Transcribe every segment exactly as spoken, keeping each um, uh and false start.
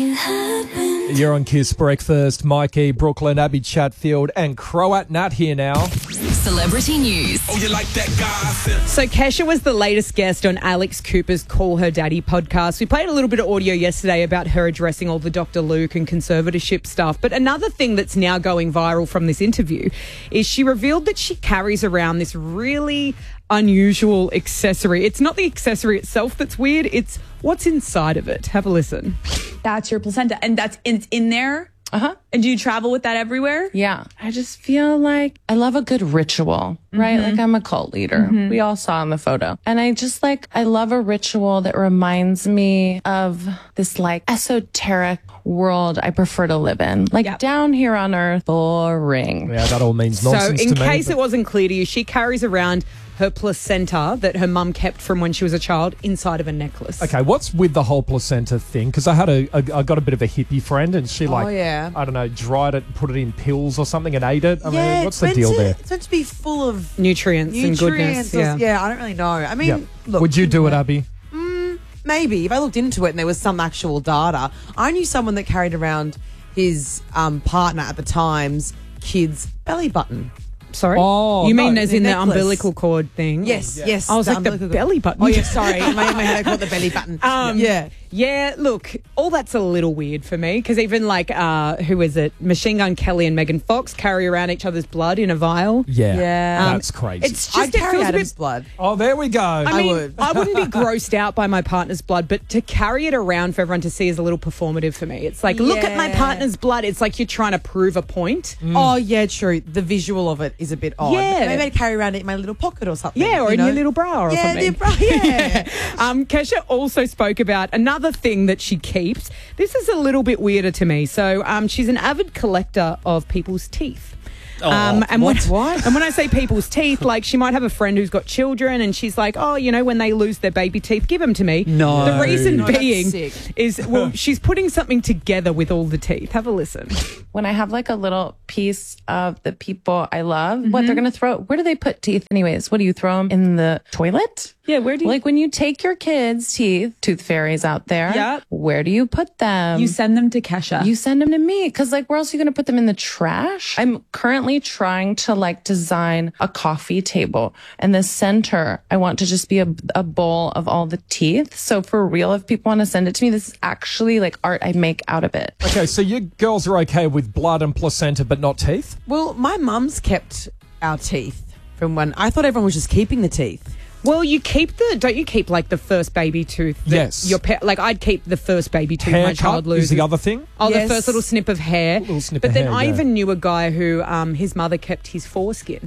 it happen. You're on Kiss Breakfast. Mikey, Brooklyn, Abby Chatfield, and Croat Nat here now. Celebrity news. Oh, you like that gossip? So Kesha was the latest guest on Alex Cooper's Call Her Daddy podcast. We played a little bit of audio yesterday about her addressing all the Doctor Luke and conservatorship stuff. But another thing that's now going viral from this interview is she revealed that she carries around this really unusual accessory. It's not the accessory itself that's weird, it's what's inside of it. Have a listen. That's your placenta, and that's in, in there? Uh-huh. And do you travel with that everywhere? Yeah. I just feel like I love a good ritual, right? Mm-hmm. Like I'm a cult leader. Mm-hmm. We all saw in the photo. And I just like, I love a ritual that reminds me of this like esoteric world I prefer to live in. Like Yep. down here on earth, boring. Yeah, that all means So nonsense in to me. case but- it wasn't clear to you, she carries around her placenta that her mum kept from when she was a child inside of a necklace. Okay, what's with the whole placenta thing? Because I had a, a, I got a bit of a hippie friend, and she like, yeah. I don't know, dried it, put it in pills or something, and ate it. I yeah, mean, what's it's the meant deal to, there? It's meant to be full of Nutrients, and nutrients. goodness. or- Yeah. yeah, I don't really know. I mean, Yeah. look. Would you do it, Abby? Maybe. If I looked into it and there was some actual data. I knew someone that carried around his um, partner at the time's kid's belly button. Sorry? Oh, you mean no, as the in the necklace. umbilical cord thing? Yes, yes. I was like, the umbilical- belly button. Oh, yeah, sorry. In my, in my head, I called it the belly button. Um, yeah. Yeah, look, all that's a little weird for me because even like, uh, who is it? Machine Gun Kelly and Megan Fox carry around each other's blood in a vial. Yeah, Yeah. Um, that's crazy. It's just, I'd it carry feels a Adam's bit. blood. oh, there we go. I mean, would. I wouldn't be grossed out by my partner's blood, but to carry it around for everyone to see is a little performative for me. It's like, look at my Yeah. partner's blood. It's like you're trying to prove a point. Oh, yeah, true. The visual of it is a bit odd. Yeah. Maybe I'd carry around it in my little pocket or something. Yeah, or you in know? your little bra or yeah, something. your bra, yeah. um, Kesha also spoke about another thing that she keeps. This is a little bit weirder to me. So um, she's an avid collector of people's teeth. Um, and when, What? And when I say people's teeth, like she might have a friend who's got children and she's like, oh, you know, when they lose their baby teeth, give them to me. No. The reason No, that's being sick. is, well, she's putting something together with all the teeth. Have a listen. When I have like a little piece of the people I love, what they're going to throw, where do they put teeth anyways? What do you throw them in the toilet? Yeah, where do you... Like when you take your kids' teeth, tooth fairies out there, Yep. where do you put them? You send them to Kesha. You send them to me because like where else are you going to put them in the trash? I'm currently trying to like design a coffee table and the center I want to just be a, a bowl of all the teeth. So for real, if people want to send it to me, this is actually like art I make out of it. Okay, so you girls are okay with blood and placenta, but not teeth? Well, my mum's kept our teeth from when I thought everyone was just keeping the teeth. Well, you keep the, don't you keep like the first baby tooth? that Yes. Your pe- like I'd keep the first baby tooth my Haircut child loses. is the other thing? Oh, Yes. the first little snip of hair. Little snip but of then hair, I yeah. even knew a guy who um, his mother kept his foreskin.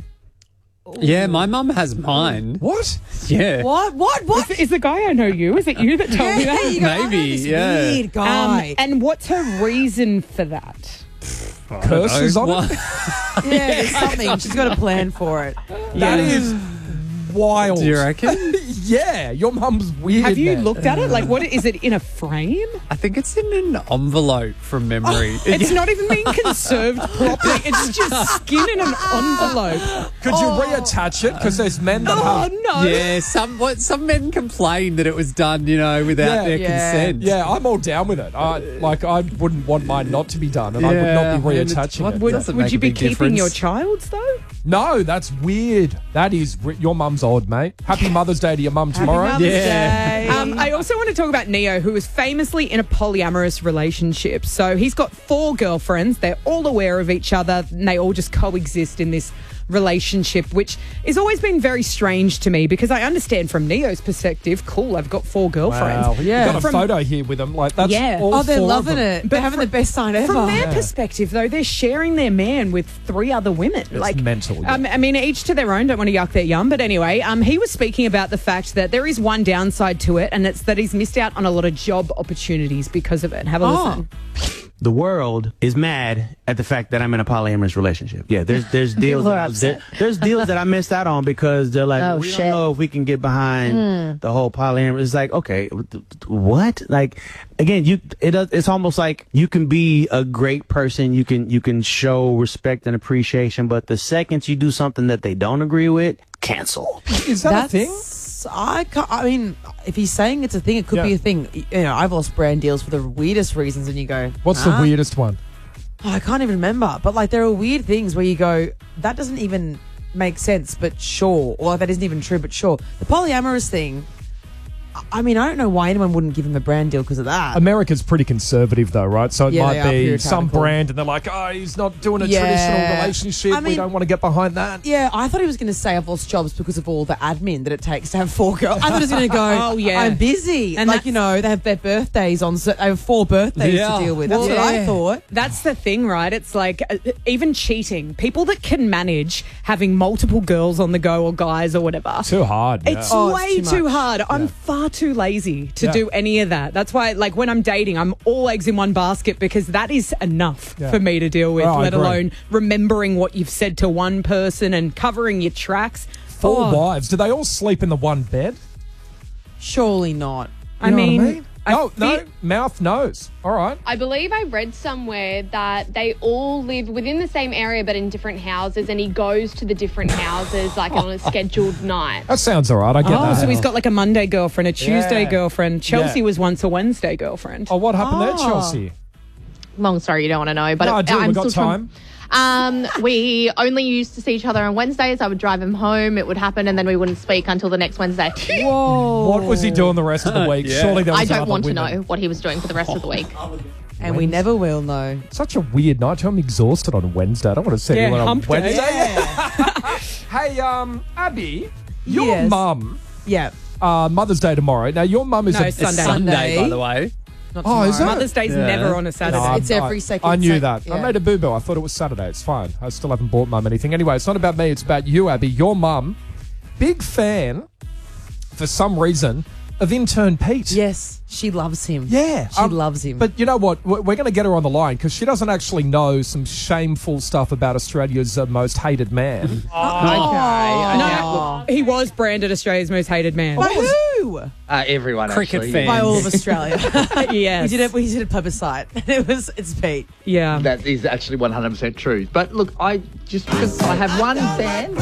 Yeah, my mum has mine. What? Yeah. What? What? What? Is, is the guy I know you? Is it you that told me Yeah, that? you go, I know Maybe, this yeah. weird guy. Um, and what's her reason for that? Curses on What? it? yeah, there's something. She's got a plan for it. That is wild. Do you reckon? Yeah, your mum's weird. Have you man. looked at it? Like, what is it in a frame? I think it's in an envelope from memory. It's not even being conserved properly. It's just skin in an envelope. Could you reattach it? Because there's men that Oh have... no! Yeah, some what some men complained that it was done, you know, without Yeah, their yeah. consent. Yeah, I'm all down with it. I like. I wouldn't want mine not to be done, and I would Yeah, not be I mean, it's- reattaching what it. would- So- doesn't Would make you a be big keeping difference. your child's though? No, that's weird. That is re- your mum's odd, mate. Happy Mother's Day to your mum tomorrow. Happy Mother's Yeah. Day. Um, I also want to talk about Neo, who is famously in a polyamorous relationship. So he's got four girlfriends. They're all aware of each other, and they all just coexist in this relationship, which has always been very strange to me because I understand from Neo's perspective, cool, I've got four girlfriends. Wow, Yeah. You've got a From- photo here with them. Like that's Yeah. all Oh, they're four of loving them. it. But They're having fr- the best time ever. From their Yeah. perspective, though, they're sharing their man with three other women. It's mental, yeah. Um, I mean, each to their own. Don't want to yuck their yum, but anyway, um, he was speaking about the fact that there is one downside to it, and it's that he's missed out on a lot of job opportunities because of it. Have a Oh. listen. The world is mad at the fact that I'm in a polyamorous relationship. Yeah, there's there's deals People are that, upset. there- there's deals that I missed out on because they're like, Oh, we shit. don't know if we can get behind the whole polyamorous. It's like, okay, what? Like, again, you it does, it's almost like you can be a great person, you can you can show respect and appreciation, but the second you do something that they don't agree with, cancel. Is that a thing? deals. I can't, I mean, if he's saying it's a thing, it could Yeah. be a thing. You know, I've lost brand deals for the weirdest reasons, and you go, What's huh? the weirdest one? Oh, I can't even remember. But like, there are weird things where you go, that doesn't even make sense, but sure, or that isn't even true, but sure. The polyamorous thing. I mean, I don't know why anyone wouldn't give him a brand deal because of that. America's pretty conservative, though, right? So it Yeah, might they are be some puritanical. brand, and they're like, "Oh, he's not doing a Yeah. traditional relationship. I we mean- don't want to get behind that." Yeah, I thought he was going to say I've lost jobs because of all the admin that it takes to have four girls. I thought he was going to go, Oh, yeah. I'm busy. And like, that's- you know, they have their birthdays on, so they have four birthdays Yeah. to deal with. That's Well, what I yeah. thought. That's the thing, right? It's like uh, even cheating. People that can manage having multiple girls on the go or guys or whatever. Too hard. Yeah. It's Oh, it's way too too, much. hard. I'm far too lazy to Yeah. do any of that. That's why, like, when I'm dating, I'm all eggs in one basket because that is enough Yeah. for me to deal with, Oh, I let agree. alone remembering what you've said to one person and covering your tracks. Four Oh, wives. Do they all sleep in the one bed? Surely not. I You know what mean, I mean? I no, no, feel- mouth knows. All right. I believe I read somewhere that they all live within the same area but in different houses, and he goes to the different houses like on a scheduled night. That sounds all right. I get Oh, that. so he's got like a Monday girlfriend, a Tuesday Yeah. girlfriend. Chelsea Yeah. was once a Wednesday girlfriend. Oh, what happened there, Oh. Chelsea? Long story, you don't want to know, but No, I do. I'm We've got still trying- time. Um, we only used to see each other on Wednesdays. I would drive him home. It would happen, and then we wouldn't speak until the next Wednesday. Whoa. What was he doing the rest of the week? Yeah. Surely there was I don't another want to women. know what he was doing for the rest of the week. And we never will know. Such a weird night. I'm exhausted on Wednesday. I don't want to see Yeah, anyone on hump day. Wednesday. Hey, um, Abby, your Yes. mum, Yeah. uh, Mother's Day tomorrow. Now, your mum is No, a it's Sunday. Sunday, Sunday. by the way. Not Oh, is tomorrow. it? Mother's Day's Yeah. never on a Saturday. No, It's I- every second I knew Sat- that. I yeah. made a boo boo. I thought it was Saturday. It's fine. I still haven't bought mum anything. Anyway, it's not about me. It's about you, Abby. Your mum, big fan, for some reason, of intern Pete. Yes, she loves him. Yeah. She um, loves him. But you know what? We're going to get her on the line because she doesn't actually know some shameful stuff about Australia's uh, most hated man. okay. No, he was branded Australia's most hated man. By who? Uh, everyone, Cricket actually. fans. By all of Australia. Yes. We did a, we did a plebiscite. It was, it's Pete. Yeah. That is actually one hundred percent true. But look, I just because I have one fan.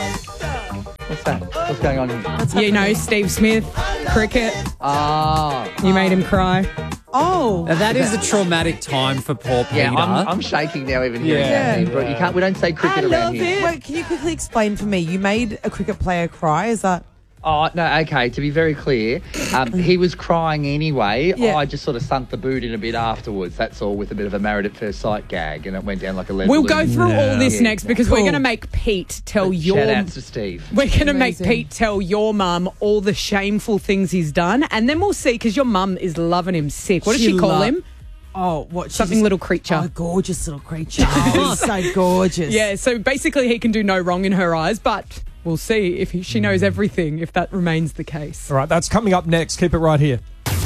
What's that? What's going on here? You know, Steve Smith, cricket. Oh, You made him cry. Oh. Now, that is a traumatic time for poor Peter. yeah, I'm, I'm shaking now even hearing Yeah. that name, but you can't. We don't say cricket around here. Wait, can you quickly explain for me? You made a cricket player cry. Is that? Oh, no, okay, to be very clear, um, he was crying anyway. Yeah. I just sort of sunk the boot in a bit afterwards. That's all, with a bit of a Married at First Sight gag, and it went down like a lead We'll balloon. go through all this Yeah. next because we're Cool. going to make Pete tell your. Shout outs to Steve. We're going to make Amazing. Pete tell your mum all the shameful things he's done, and then we'll see because your mum is loving him sick. What does she, She call lo- him? Oh, what? she Something just- little creature. Oh, gorgeous little creature. Oh, he's so gorgeous. Yeah, so basically he can do no wrong in her eyes, but we'll see if he, she knows everything, if that remains the case. All right, that's coming up next. Keep it right here.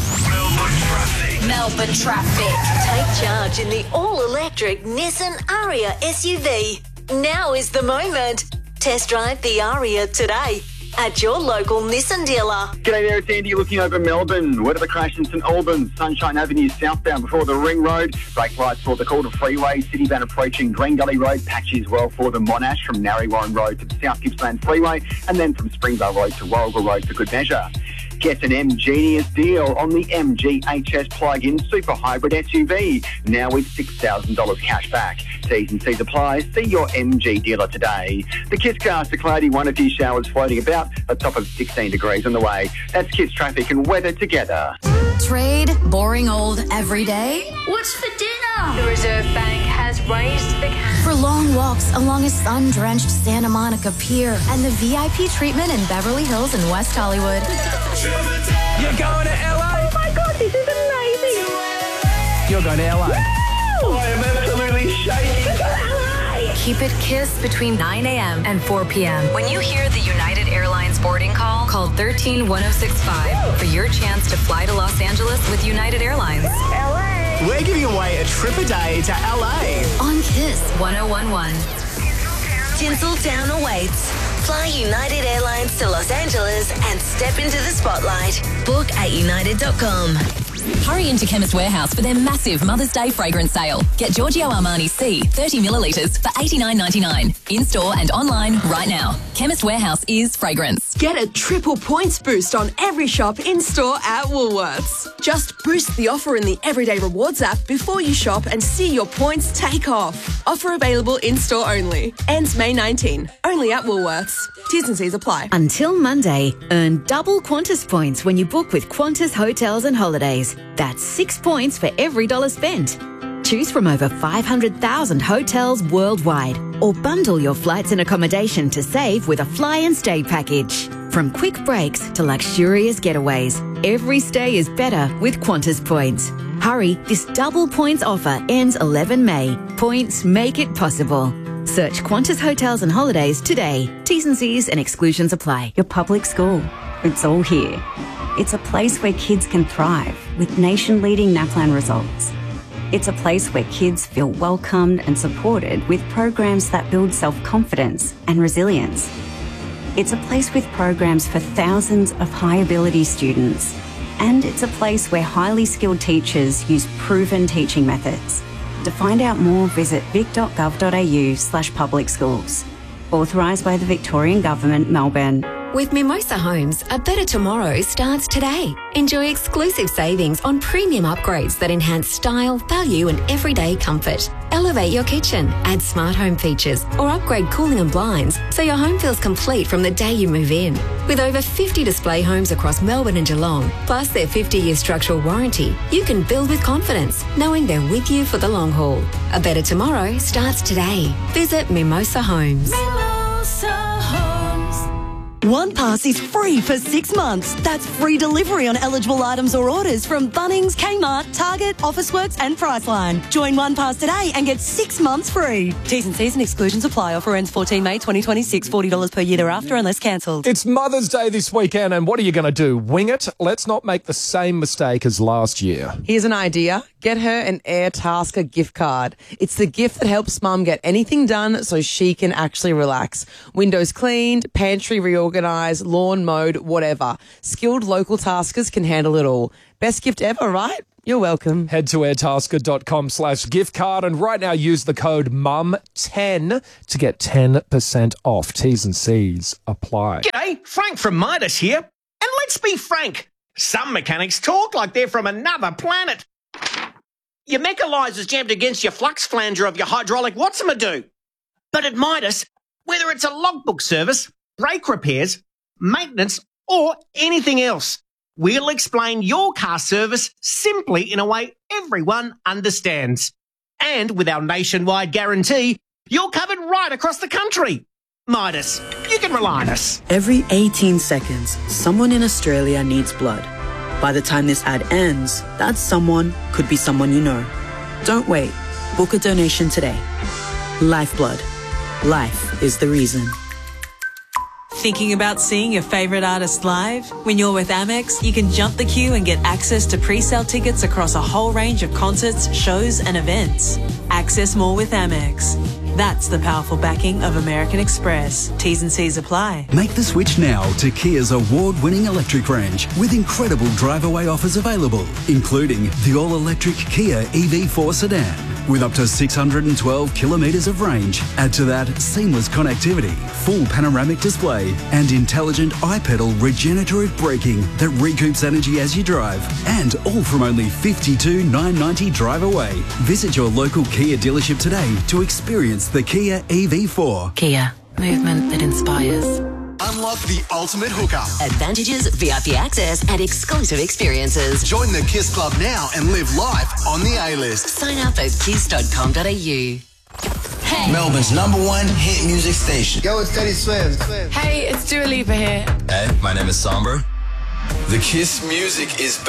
Melbourne traffic. Take charge in the all-electric Nissan Ariya S U V. Now is the moment. Test drive the Ariya today at your local Nissan dealer. G'day there, it's Andy looking over Melbourne. Where to the crash in St Albans, Sunshine Avenue southbound before the Ring Road. Brake lights for the Calder Freeway, Citybound approaching Green Gully Road, patchy as well for the Monash from Narre Warren Road to the South Gippsland Freeway, and then from Springvale Road to Warrigal Road for good measure. Get an M-Genius deal on the M G H S plug-in super hybrid S U V, now with six thousand dollars cash back. T's and C's apply. See your M G dealer today. The Kiss cast are cloudy, one or two showers floating about, a top of sixteen degrees on the way. That's Kiss traffic and weather together. Trade boring old every day What's for dinner? The Reserve Bank has raised the cap. for long walks along a sun-drenched Santa Monica Pier and the V I P treatment in Beverly Hills and West Hollywood. You're going to L A? Oh my God, this is amazing. You're going to L A. I am absolutely shaking. Keep it Kiss between nine a.m. and four p.m. When you hear the United Airlines boarding call, call one three one oh six five for your chance to fly to Los Angeles with United Airlines. L A. We're giving away a trip a day to L A. On Kiss one oh one one. Tinseltown awaits. Fly United Airlines to Los Angeles and step into the spotlight. Book at united dot com. Hurry into Chemist Warehouse for their massive Mother's Day fragrance sale. Get Giorgio Armani C thirty millilitres for eighty-nine ninety-nine. In store and online right now. Chemist Warehouse is fragrance. Get a triple points boost on every shop in-store at Woolworths. Just boost the offer in the Everyday Rewards app before you shop and see your points take off. Offer available in-store only. Ends May nineteenth. Only at Woolworths. T's and C's apply. Until Monday, earn double Qantas points when you book with Qantas Hotels and Holidays. That's six points for every dollar spent. Choose from over five hundred thousand hotels worldwide, or bundle your flights and accommodation to save with a fly and stay package. From quick breaks to luxurious getaways, every stay is better with Qantas points. Hurry, this double points offer ends eleven May. Points make it possible. Search Qantas Hotels and Holidays today. T's and C's and exclusions apply. Your public school. It's all here. It's a place where kids can thrive with nation-leading NAPLAN results. It's a place where kids feel welcomed and supported with programs that build self-confidence and resilience. It's a place with programs for thousands of high-ability students. And it's a place where highly skilled teachers use proven teaching methods. To find out more, visit vic.gov.au slash public schools. Authorised by the Victorian Government, Melbourne. With Mimosa Homes, a better tomorrow starts today. Enjoy exclusive savings on premium upgrades that enhance style, value and everyday comfort. Elevate your kitchen, add smart home features or upgrade cooling and blinds so your home feels complete from the day you move in. With over fifty display homes across Melbourne and Geelong, plus their fifty-year structural warranty, you can build with confidence, knowing they're with you for the long haul. A better tomorrow starts today. Visit Mimosa Homes. Mimosa Homes. One Pass is free for six months. That's free delivery on eligible items or orders from Bunnings, Kmart, Target, Officeworks and Priceline. Join One Pass today and get six months free. T's and C's and exclusions apply. Offer ends fourteenth May twenty twenty-six. forty dollars per year thereafter unless cancelled. It's Mother's Day this weekend, and what are you going to do? Wing it? Let's not make the same mistake as last year. Here's an idea. Get her an Airtasker gift card. It's the gift that helps mum get anything done so she can actually relax. Windows cleaned, pantry reorganised, lawn mowed, whatever. Skilled local taskers can handle it all. Best gift ever, right? You're welcome. Head to airtasker.com slash gift card and right now use the code mum ten to get ten percent off. T's and C's apply. G'day, Frank from Midas here. And let's be frank, some mechanics talk like they're from another planet. Your mechanizer's jammed against your flux flanger of your hydraulic what's-a-do. But at Midas, whether it's a logbook service, brake repairs, maintenance, or anything else, we'll explain your car service simply in a way everyone understands. And with our nationwide guarantee, you're covered right across the country. Midas, you can rely on us. Every eighteen seconds, someone in Australia needs blood. By the time this ad ends, that someone could be someone you know. Don't wait. Book a donation today. Lifeblood. Life is the reason. Thinking about seeing your favourite artist live? When you're with Amex, you can jump the queue and get access to pre-sale tickets across a whole range of concerts, shows and events. Access more with Amex. That's the powerful backing of American Express. T's and C's apply. Make the switch now to Kia's award-winning electric range with incredible drive-away offers available, including the all-electric Kia E V four sedan with up to six hundred twelve kilometres of range. Add to that seamless connectivity, full panoramic display and intelligent iPedal regenerative braking that recoups energy as you drive. And all from only fifty-two thousand nine hundred ninety drive away. Visit your local Kia dealership today to experience the Kia E V four. Kia, movement that inspires. Unlock the ultimate hookup. Advantages, V I P access, and exclusive experiences. Join the KISS Club now and live life on the A-list. Sign up at kiss dot com dot a u. Hey. Melbourne's number one hit music station. Go with Teddy Swims. Hey, it's Dua Lipa here. Hey, my name is Sombra. The KISS music is